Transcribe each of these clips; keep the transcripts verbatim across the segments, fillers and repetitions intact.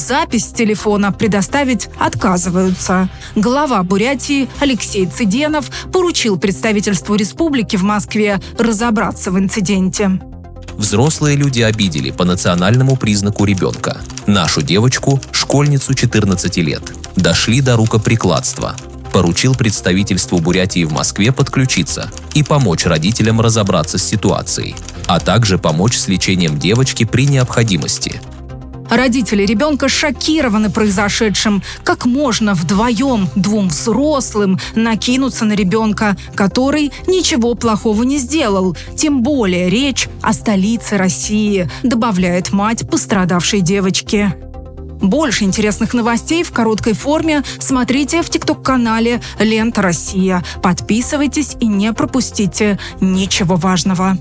запись с телефона предоставить отказываются. Глава Бурятии Алексей Цыденов поручил представительству республики в Москве разобраться в инциденте. Взрослые люди обидели по национальному признаку ребенка. Нашу девочку, школьницу четырнадцати лет. Дошли до рукоприкладства. Поручил представительству Бурятии в Москве подключиться и помочь родителям разобраться с ситуацией, а также помочь с лечением девочки при необходимости. Родители ребенка шокированы произошедшим. Как можно вдвоем, двум взрослым, накинуться на ребенка, который ничего плохого не сделал? Тем более речь о столице России, добавляет мать пострадавшей девочки. Больше интересных новостей в короткой форме смотрите в тикток-канале «Лента Россия». Подписывайтесь и не пропустите ничего важного.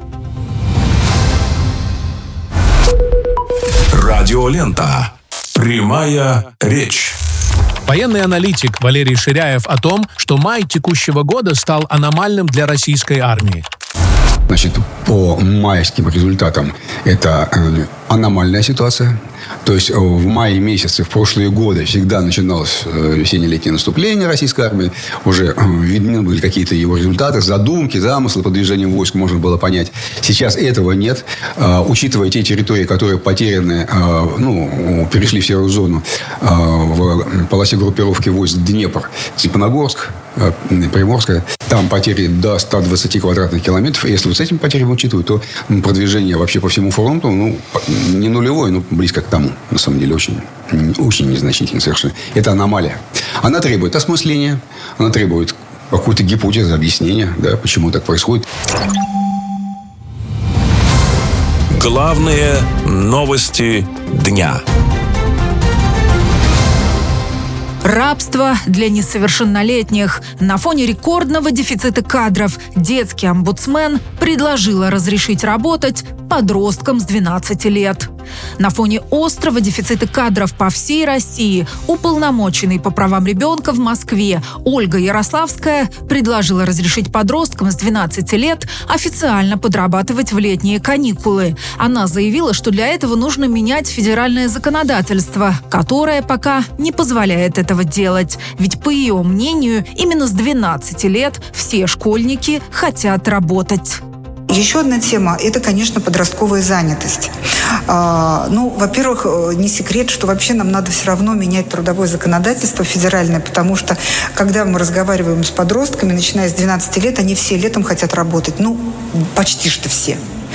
Радиолента. Прямая речь. Военный аналитик Валерий Ширяев о том, что май текущего года стал аномальным для российской армии. Значит, по майским результатам это э, аномальная ситуация. То есть в мае месяце в прошлые годы всегда начиналось э, весенне-летнее наступление российской армии. Уже э, видны были какие-то его результаты, задумки, замыслы по движению войск можно было понять. Сейчас этого нет. Э, учитывая те территории, которые потеряны, э, ну, перешли в серую зону э, в полосе группировки войск Днепр, Степногорск, э, Приморская. Там потери до ста двадцати квадратных километров. И если вот с этим потерями учитывать, то продвижение вообще по всему фронту, ну, не нулевое, но близко к тому. На самом деле, очень, очень незначительно совершенно. Это аномалия. Она требует осмысления, она требует какой-то гипотезы, объяснения, да, почему так происходит. Главные новости дня. Рабство для несовершеннолетних. На фоне рекордного дефицита кадров детский омбудсмен предложила разрешить работать подросткам с двенадцати лет. На фоне острого дефицита кадров по всей России уполномоченный по правам ребенка в Москве Ольга Ярославская предложила разрешить подросткам с двенадцати лет официально подрабатывать в летние каникулы. Она заявила, что для этого нужно менять федеральное законодательство, которое пока не позволяет этого делать. Ведь, по ее мнению, именно с двенадцати лет все школьники хотят работать. Еще одна тема – это, конечно, подростковая занятость. А, ну, во-первых, не секрет, что вообще нам надо все равно менять трудовое законодательство федеральное, потому что, когда мы разговариваем с подростками, начиная с двенадцати лет, они все летом хотят работать. Ну, почти что все.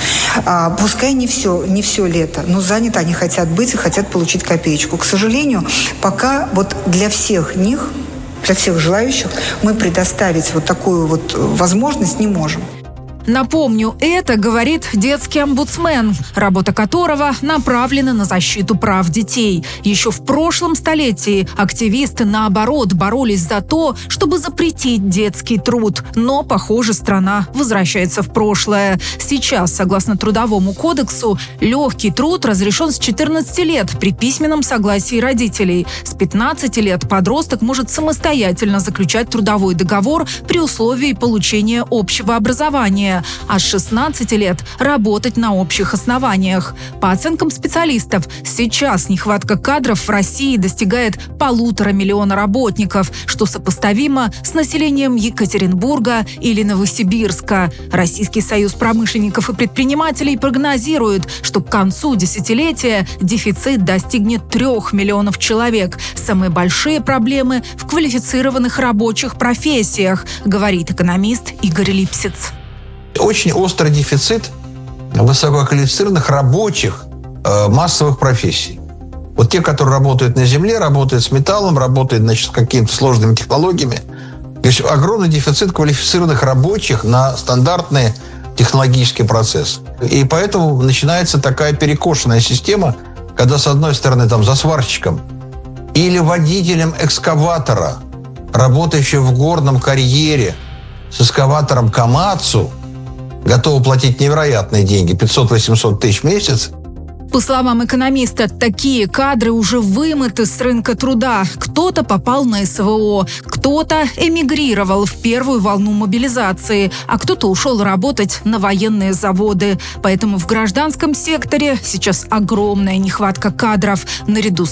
А, пускай не все, не все лето, но заняты они хотят быть и хотят получить копеечку. К сожалению, пока вот для всех них, для всех желающих, мы предоставить вот такую вот возможность не можем. Напомню, это говорит детский омбудсмен, работа которого направлена на защиту прав детей. Еще в прошлом столетии активисты, наоборот, боролись за то, чтобы запретить детский труд. Но, похоже, страна возвращается в прошлое. Сейчас, согласно Трудовому кодексу, легкий труд разрешен с четырнадцати лет при письменном согласии родителей. С пятнадцати лет подросток может самостоятельно заключать трудовой договор при условии получения общего образования, а с шестнадцати лет работать на общих основаниях. По оценкам специалистов, сейчас нехватка кадров в России достигает полутора миллиона работников, что сопоставимо с населением Екатеринбурга или Новосибирска. Российский союз промышленников и предпринимателей прогнозирует, что к концу десятилетия дефицит достигнет трех миллионов человек. Самые большие проблемы в квалифицированных рабочих профессиях, говорит экономист Игорь Липсиц. Очень острый дефицит высококвалифицированных рабочих э, массовых профессий. Вот те, которые работают на земле, работают с металлом, работают, значит, с какими-то сложными технологиями. То есть огромный дефицит квалифицированных рабочих на стандартные технологические процессы. И поэтому начинается такая перекошенная система, когда, с одной стороны, там, за сварщиком или водителем экскаватора, работающим в горном карьере с экскаватором Камацу, готовы платить невероятные деньги, пятьсот-восемьсот тысяч в месяц. По словам экономиста, такие кадры уже вымыты с рынка труда. Кто-то попал на эс вэ о, кто-то эмигрировал в первую волну мобилизации, а кто-то ушел работать на военные заводы. Поэтому в гражданском секторе сейчас огромная нехватка кадров. Наряду с